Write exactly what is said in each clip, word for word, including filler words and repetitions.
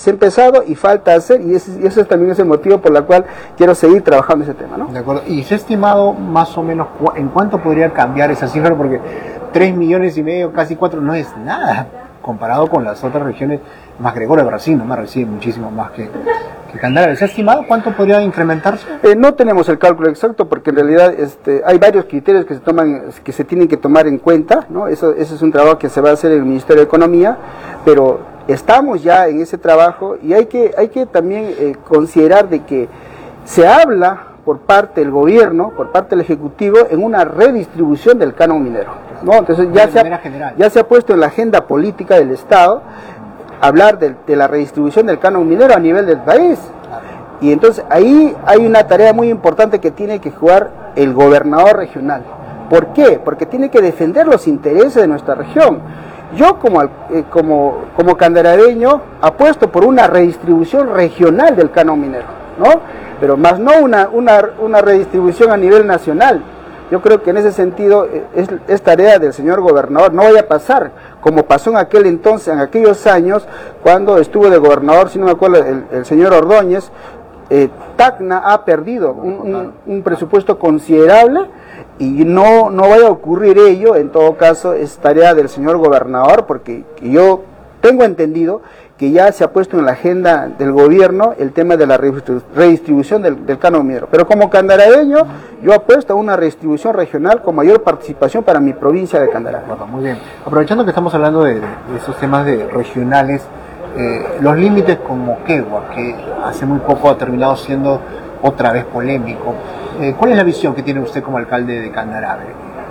se ha empezado y falta hacer, y ese, y ese también es el motivo por el cual quiero seguir trabajando ese tema, ¿no? De acuerdo. ¿Y se ha estimado más o menos cu en cuánto podría cambiar esa cifra? Porque tres millones y medio, casi cuatro, no es nada comparado con las otras regiones. Más Gregorio de Brasil, no me recibe muchísimo más que, que Candarave. ¿Se ha estimado cuánto podría incrementarse? Eh, no tenemos el cálculo exacto porque en realidad este, hay varios criterios que se toman, que se tienen que tomar en cuenta, ¿no? Eso, eso es un trabajo que se va a hacer en el Ministerio de Economía, pero estamos ya en ese trabajo y hay que, hay que también eh, considerar de que se habla por parte del gobierno, por parte del Ejecutivo, en una redistribución del canon minero, ¿no? Entonces ya se, ha, ya se ha puesto en la agenda política del Estado hablar de, de la redistribución del canon minero a nivel del país. Y entonces ahí hay una tarea muy importante que tiene que jugar el gobernador regional. ¿Por qué? Porque tiene que defender los intereses de nuestra región. Yo como, eh, como, como candaraveño apuesto por una redistribución regional del canon minero, ¿no? Pero más no una, una, una redistribución a nivel nacional. Yo creo que en ese sentido es, es tarea del señor gobernador. No vaya a pasar como pasó en aquel entonces, en aquellos años, cuando estuvo de gobernador, si no me acuerdo, el, el señor Ordóñez. eh, Tacna ha perdido un, un, un presupuesto considerable y no, no vaya a ocurrir ello. En todo caso es tarea del señor gobernador, porque yo tengo entendido que ya se ha puesto en la agenda del gobierno el tema de la redistribución del, del canon minero. Pero como candaraveño, yo apuesto a una redistribución regional con mayor participación para mi provincia de Candarave. Bueno, muy bien. Aprovechando que estamos hablando de, de, de esos temas de regionales, eh, los límites con Moquegua, que hace muy poco ha terminado siendo otra vez polémico, eh, ¿cuál es la visión que tiene usted como alcalde de Candarave?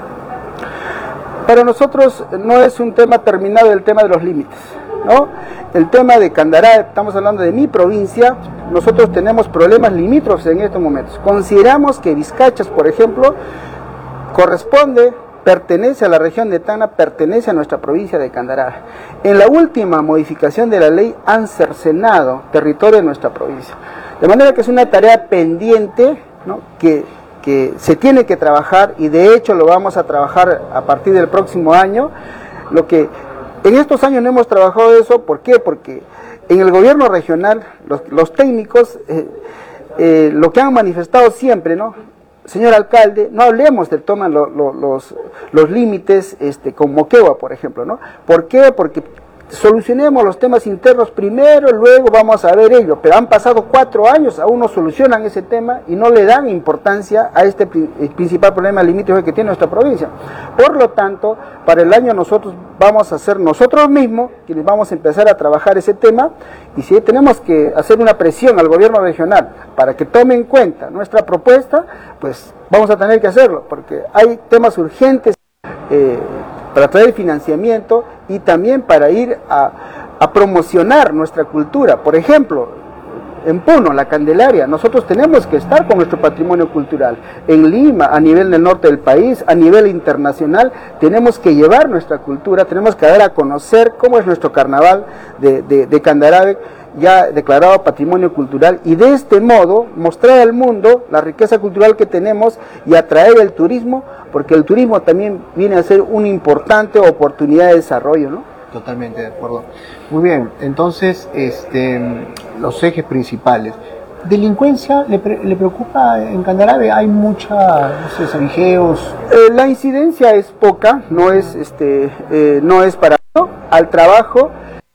Para nosotros no es un tema terminado el tema de los límites, ¿no? El tema de Candarave, estamos hablando de mi provincia, nosotros tenemos problemas limítrofes en estos momentos. Consideramos que Vizcachas, por ejemplo, corresponde, pertenece a la región de Tacna, pertenece a nuestra provincia de Candarave. En la última modificación de la ley han cercenado territorio de nuestra provincia. De manera que es una tarea pendiente, ¿no? que, que se tiene que trabajar, y de hecho lo vamos a trabajar a partir del próximo año. Lo que en estos años no hemos trabajado eso, ¿por qué? Porque en el gobierno regional, los, los técnicos, eh, eh, lo que han manifestado siempre, ¿no? Señor alcalde, no hablemos del toma lo, lo, los, los límites este, con Moquegua, por ejemplo, ¿no? ¿Por qué? Porque solucionemos los temas internos primero, luego vamos a ver ello. Pero han pasado cuatro años, aún no solucionan ese tema y no le dan importancia a este principal problema limítrofe que tiene nuestra provincia. Por lo tanto, para el año nosotros vamos a ser nosotros mismos quienes vamos a empezar a trabajar ese tema, y si tenemos que hacer una presión al gobierno regional para que tome en cuenta nuestra propuesta, pues vamos a tener que hacerlo, porque hay temas urgentes eh, para traer financiamiento y también para ir a, a promocionar nuestra cultura. Por ejemplo, en Puno, la Candelaria, nosotros tenemos que estar con nuestro patrimonio cultural. En Lima, a nivel del norte del país, a nivel internacional, tenemos que llevar nuestra cultura, tenemos que dar a conocer cómo es nuestro carnaval de, de, de Candarave, ya declarado patrimonio cultural, y de este modo mostrar al mundo la riqueza cultural que tenemos y atraer el turismo, porque el turismo también viene a ser una importante oportunidad de desarrollo, ¿no? Totalmente de acuerdo. Muy bien, entonces, este, los ejes principales. ¿Delincuencia le, pre le preocupa en Candarave? ¿Hay mucha, no sé, sabijeos? Eh, la incidencia es poca, no es, este, eh, no es para al trabajo.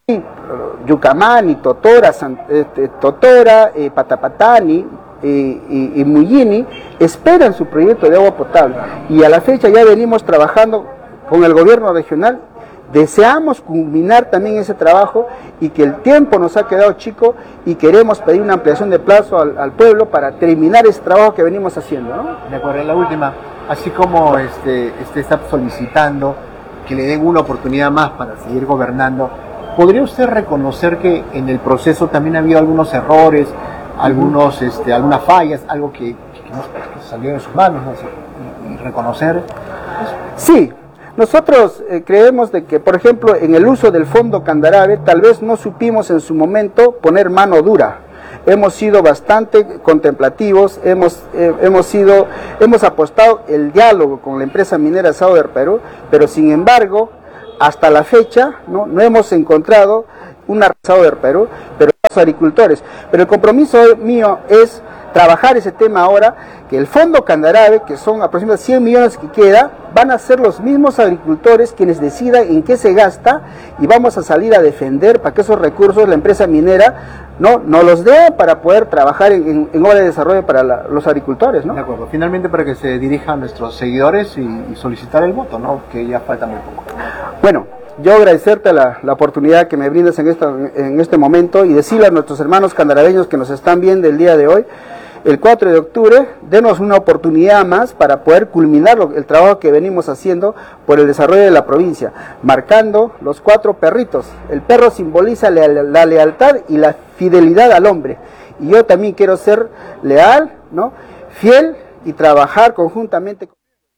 Yucamani, Totora, San, este, Totora, eh, Patapatani eh, y, y Muyini esperan su proyecto de agua potable, y a la fecha ya venimos trabajando con el gobierno regional. Deseamos culminar también ese trabajo, y que el tiempo nos ha quedado chico y queremos pedir una ampliación de plazo al, al pueblo para terminar ese trabajo que venimos haciendo, ¿no? De acuerdo, la última, así como este, este está solicitando que le den una oportunidad más para seguir gobernando, ¿podría usted reconocer que en el proceso también ha habido algunos errores, algunos, este, algunas fallas, algo que, que, no, que salió de sus manos, no sé, y, y reconocer eso? Sí, nosotros eh, creemos de que, por ejemplo, en el uso del fondo Candarave, tal vez no supimos en su momento poner mano dura. Hemos sido bastante contemplativos, hemos, eh, hemos, sido, hemos apostado el diálogo con la empresa minera Sauder Perú, pero sin embargo, hasta la fecha no, no hemos encontrado un arrasado del Perú, pero los agricultores. Pero el compromiso mío es trabajar ese tema ahora, que el fondo Candarave, que son aproximadamente cien millones que queda, van a ser los mismos agricultores quienes decidan en qué se gasta, y vamos a salir a defender para que esos recursos la empresa minera no nos los dé para poder trabajar en, en, en obra de desarrollo para la, los agricultores, ¿no? De acuerdo. Finalmente, para que se dirija a nuestros seguidores y, y solicitar el voto, ¿no? Que ya falta muy poco. Bueno, yo agradecerte la, la oportunidad que me brindas en, esta, en este momento, y decirle a nuestros hermanos candaraveños que nos están viendo el día de hoy, el cuatro de octubre, denos una oportunidad más para poder culminar lo, el trabajo que venimos haciendo por el desarrollo de la provincia, marcando los cuatro perritos. El perro simboliza la, la lealtad y la fidelidad al hombre, y yo también quiero ser leal, ¿no?, fiel, y trabajar conjuntamente.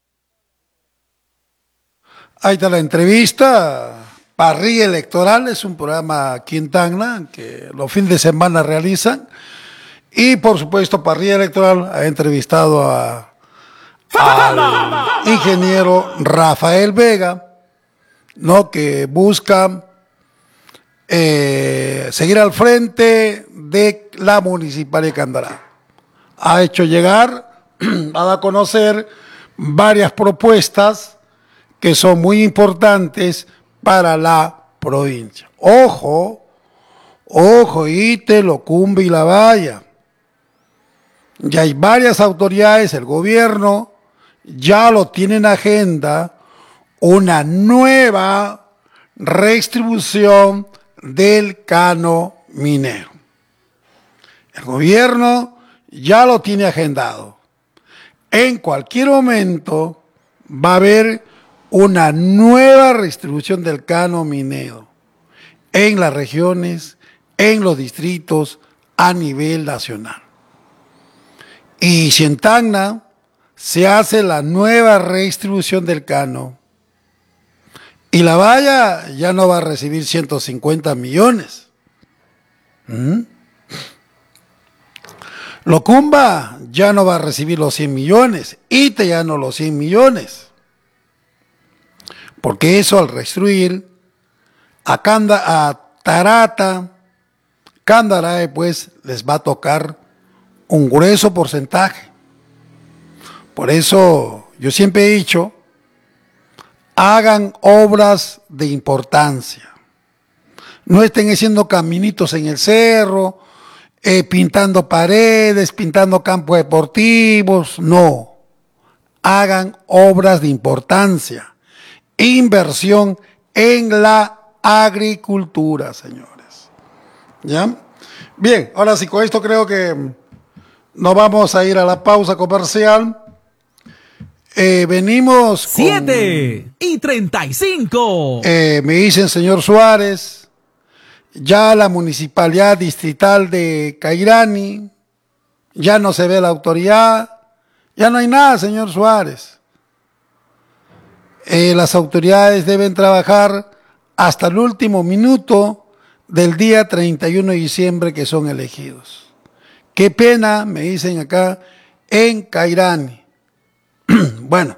Ahí está la entrevista. Parrilla Electoral es un programa aquí en Tacna que los fines de semana realizan. Y por supuesto, Parrilla Electoral ha entrevistado a, al ingeniero Rafael Vega, ¿no?, que busca eh, seguir al frente de la Municipalidad de Candarave. Ha hecho llegar, ha dado a conocer varias propuestas que son muy importantes para la provincia. Ojo, ojo, Ite, Locumba y La Valla. Ya hay varias autoridades, el gobierno ya lo tiene en agenda, una nueva redistribución del canon minero. El gobierno ya lo tiene agendado. En cualquier momento va a haber una nueva redistribución del canon minero en las regiones, en los distritos, a nivel nacional. Y si en Tacna se hace la nueva redistribución del canon, y La Valla ya no va a recibir ciento cincuenta millones. ¿Mm? Locumba ya no va a recibir los cien millones, Ite ya no los cien millones. Porque eso, al restruir a, Canda, a Tarata, Candarave, pues les va a tocar un grueso porcentaje. Por eso yo siempre he dicho, hagan obras de importancia. No estén haciendo caminitos en el cerro, eh, pintando paredes, pintando campos deportivos. No, hagan obras de importancia. Inversión en la agricultura, señores. ¿Ya? Bien, ahora sí, con esto creo que nos vamos a ir a la pausa comercial. Eh, venimos con... siete y treinta y cinco. Eh, me dicen, señor Suárez, ya la municipalidad distrital de Cairani, ya no se ve la autoridad, ya no hay nada, señor Suárez. Eh, las autoridades deben trabajar hasta el último minuto del día treinta y uno de diciembre que son elegidos. Qué pena, me dicen acá, en Cairani. Bueno,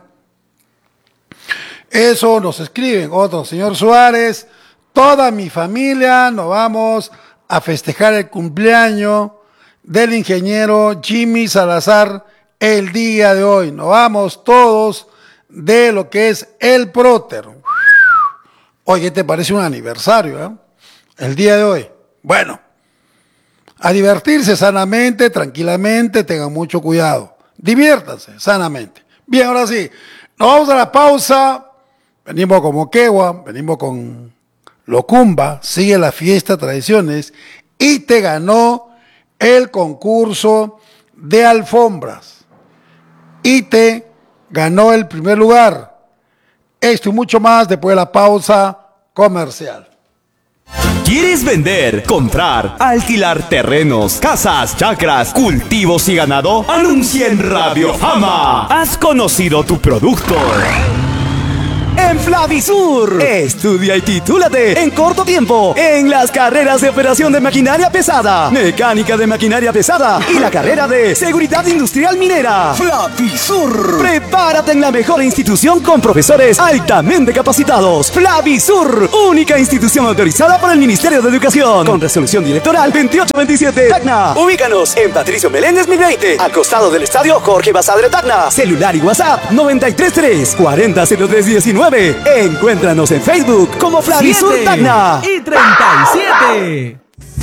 eso nos escriben otros, señor Suárez, toda mi familia nos vamos a festejar el cumpleaños del ingeniero Jimmy Salazar el día de hoy. Nos vamos todos de lo que es el próter. Oye, ¿te parece un aniversario, eh? El día de hoy. Bueno, a divertirse sanamente, tranquilamente, tengan mucho cuidado. Diviértanse sanamente. Bien, ahora sí, nos vamos a la pausa. Venimos con Moquegua, venimos con Locumba, sigue la fiesta, tradiciones, y te ganó el concurso de alfombras. Y te ganó el primer lugar. Esto y mucho más después de la pausa comercial. ¿Quieres vender, comprar, alquilar terrenos, casas, chacras, cultivos y ganado? Anuncia en Radio Fama. ¿Has conocido tu producto? en Flavisur. Estudia y titúlate en corto tiempo en las carreras de operación de maquinaria pesada, mecánica de maquinaria pesada y la carrera de seguridad industrial minera. Flavisur. Prepárate en la mejor institución con profesores altamente capacitados. Flavisur, única institución autorizada por el Ministerio de Educación, con resolución directoral veintiocho veintisiete. Tacna. Ubícanos en Patricio Meléndez mil veinte, al costado del estadio Jorge Basadre Tacna. Celular y WhatsApp noventa y tres tres cuarenta cero tres diecinueve. Encuéntranos en Facebook como Flavisur Tacna. Y treinta y siete.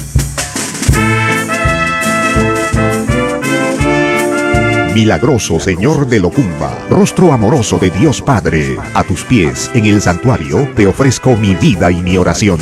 Milagroso Señor de Locumba, rostro amoroso de Dios Padre, a tus pies en el santuario te ofrezco mi vida y mi oración.